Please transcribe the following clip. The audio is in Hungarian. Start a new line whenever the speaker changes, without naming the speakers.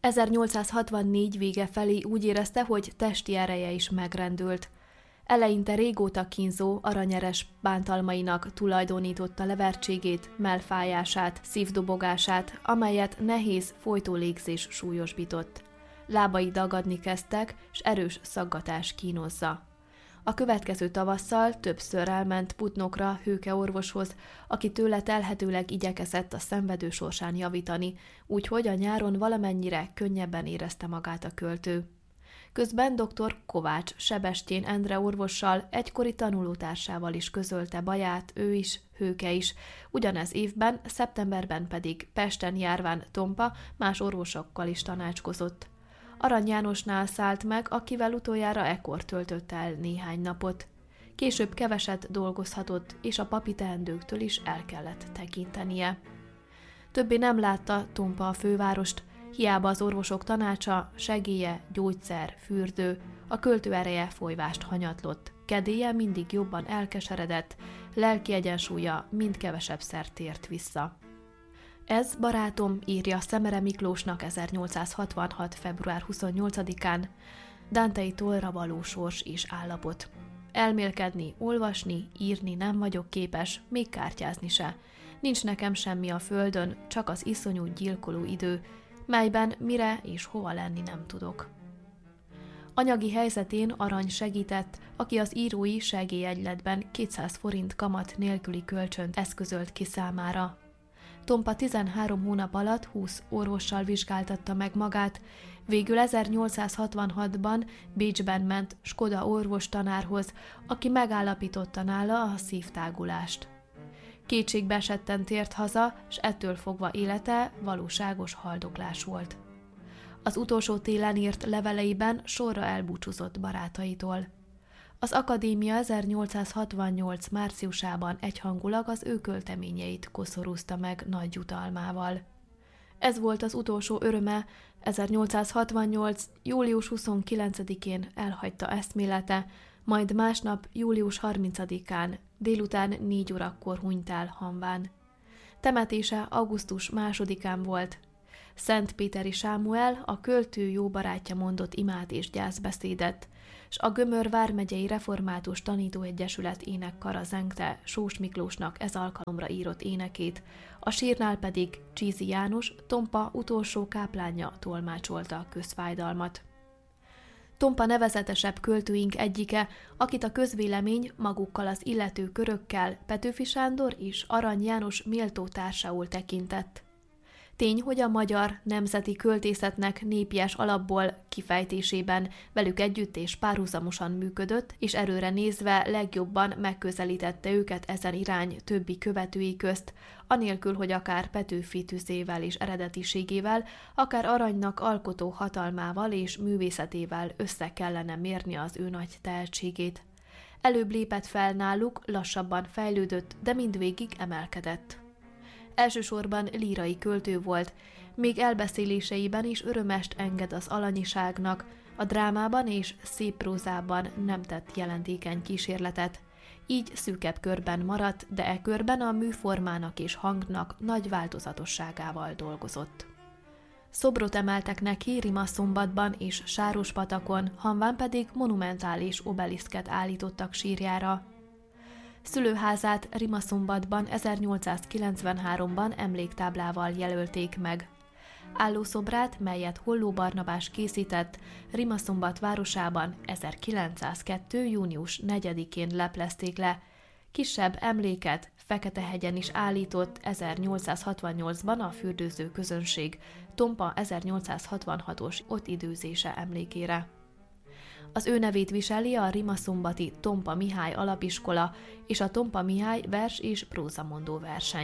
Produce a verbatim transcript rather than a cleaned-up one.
ezernyolcszázhatvannégy vége felé úgy érezte, hogy testi ereje is megrendült. Eleinte régóta kínzó, aranyeres bántalmainak tulajdonította levertségét, mellfájását, szívdobogását, amelyet nehéz, folytó légzés súlyosbított. Lábai dagadni kezdtek, s erős szaggatás kínozza. A következő tavasszal többször elment Putnokra Hőke orvoshoz, aki tőle telhetőleg igyekezett a szenvedő sorsán javítani, úgyhogy a nyáron valamennyire könnyebben érezte magát a költő. Közben dr. Kovács Sebestyén Endre orvossal, egykori tanulótársával is közölte baját, ő is, Hőke is. Ugyanez évben, szeptemberben pedig Pesten járván Tompa más orvosokkal is tanácskozott. Arany Jánosnál szállt meg, akivel utoljára ekkor töltött el néhány napot. Később keveset dolgozhatott, és a papi teendőktől is el kellett tekintenie. Többé nem látta Tompa a fővárost, hiába az orvosok tanácsa, segélye, gyógyszer, fürdő, a költő ereje folyvást hanyatlott, kedélye mindig jobban elkeseredett, lelki egyensúlya mind kevesebb szert tért vissza. Ez, barátom, írja Szemere Miklósnak ezernyolcszázhatvanhat. február huszonnyolcadikán, Dantei tollra való sors és állapot. Elmélkedni, olvasni, írni nem vagyok képes, még kártyázni se. Nincs nekem semmi a földön, csak az iszonyú gyilkoló idő, melyben mire és hova lenni nem tudok. Anyagi helyzetén Arany segített, aki az írói segélyegyletben kétszáz forint kamat nélküli kölcsönt eszközölt ki számára. Tompa tizenhárom hónap alatt húsz orvossal vizsgáltatta meg magát, végül ezernyolcszázhatvanhatban Bécsben ment Skoda orvostanárhoz, aki megállapította nála a szívtágulást. Kétségbe esetten tért haza, s ettől fogva élete valóságos haldoklás volt. Az utolsó télen írt leveleiben sorra elbúcsúzott barátaitól. Az akadémia ezernyolcszázhatvannyolc márciusában egyhangulag az ő költeményeit koszorúzta meg nagy jutalmával. Ez volt az utolsó öröme, ezernyolcszázhatvannyolc. július huszonkilencedikén elhagyta eszmélete, majd másnap július harmincadikán délután négy órakor hunyt el Hamván. Temetése augusztus másodikán volt. Szentpéteri Sámuel, a költő jó barátja mondott imát és gyászbeszédet, s a Gömör vármegyei református tanítóegyesület énekkara zengte Sós Miklósnak ez alkalomra írott énekét, a sírnál pedig Csízi János, Tompa utolsó káplánja tolmácsolta a közfájdalmat. Tompa nevezetesebb költőink egyike, akit a közvélemény magukkal az illető körökkel Petőfi Sándor és Arany János méltó társául tekintett. Tény, hogy a magyar nemzeti költészetnek népies alapból kifejtésében velük együtt és párhuzamosan működött, és erőre nézve legjobban megközelítette őket ezen irány többi követői közt, anélkül, hogy akár Petőfi tüzével és eredetiségével, akár Aranynak alkotó hatalmával és művészetével össze kellene mérni az ő nagy tehetségét. Előbb lépett fel náluk, lassabban fejlődött, de mindvégig emelkedett. Elsősorban lírai költő volt, még elbeszéléseiben is örömest enged az alanyiságnak, a drámában és szép prózában nem tett jelentékeny kísérletet. Így szűkebb körben maradt, de e körben a műformának és hangnak nagy változatosságával dolgozott. Szobrot emeltek neki Rimaszombatban és Sárospatakon, Hamván pedig monumentális obeliszket állítottak sírjára. Szülőházát Rimaszombatban ezernyolcszázkilencvenháromban emléktáblával jelölték meg. Állószobrát, melyet Holló Barnabás készített, Rimaszombat városában ezerkilencszázkettő. június negyedikén leplezték le. Kisebb emléket Feketehegyen is állított ezernyolcszázhatvannyolcban a fürdőző közönség, Tompa ezernyolcszázhatvanhatos ott időzése emlékére. Az ő nevét viseli a rimaszombati Tompa Mihály alapiskola és a Tompa Mihály vers- és prózamondó verseny.